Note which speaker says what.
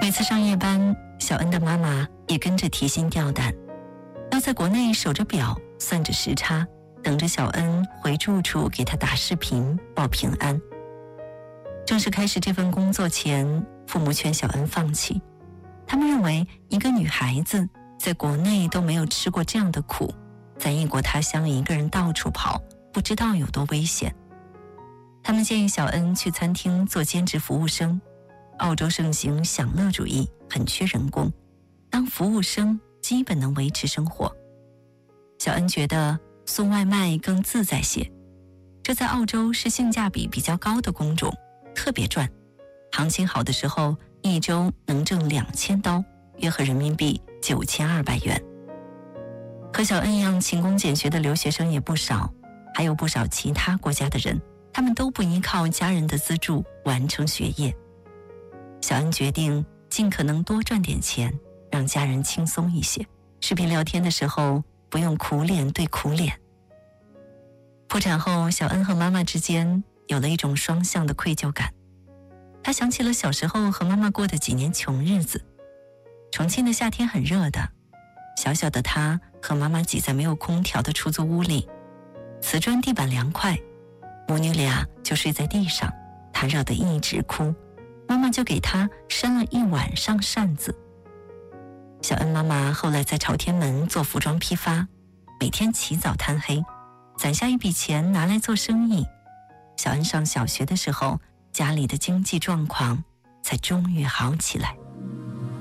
Speaker 1: 每次上夜班，小恩的妈妈也跟着提心吊胆，要在国内守着表，算着时差，等着小恩回住处给她打视频报平安。正式开始这份工作前，父母劝小恩放弃，他们认为一个女孩子在国内都没有吃过这样的苦，在异国他乡一个人到处跑，不知道有多危险。他们建议小恩去餐厅做兼职服务生，澳洲盛行享乐主义，很缺人工，当服务生基本能维持生活。小恩觉得送外卖更自在些，这在澳洲是性价比比较高的工种，特别赚，行情好的时候一周能挣2000刀，约合人民币9200元。和小恩一样勤工俭学的留学生也不少，还有不少其他国家的人，他们都不依靠家人的资助完成学业。小恩决定尽可能多赚点钱，让家人轻松一些，视频聊天的时候不用苦脸对苦脸。破产后，小恩和妈妈之间有了一种双向的愧疚感。她想起了小时候和妈妈过的几年穷日子。重庆的夏天很热的，小小的她和妈妈挤在没有空调的出租屋里，瓷砖地板凉快，母女俩就睡在地上，她热得一直哭，妈妈就给她扇了一晚上扇子。小恩妈妈后来在朝天门做服装批发，每天起早贪黑，攒下一笔钱拿来做生意。小恩上小学的时候，家里的经济状况才终于好起来。